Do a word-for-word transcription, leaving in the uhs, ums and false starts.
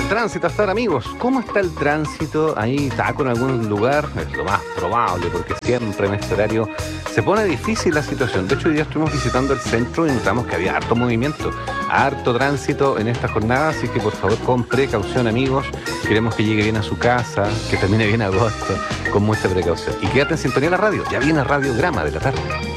tránsito hasta ahora, amigos. ¿Cómo está el tránsito? Ahí está con algún lugar, es lo más probable, porque siempre en este horario se pone difícil la situación. De hecho, hoy día estuvimos visitando el centro y notamos que había harto movimiento, harto tránsito en esta jornada, así que por favor con precaución, amigos. Queremos que llegue bien a su casa, que termine bien agosto, con mucha precaución. Y quédate en sintonía de la radio, ya viene Radiograma de la tarde.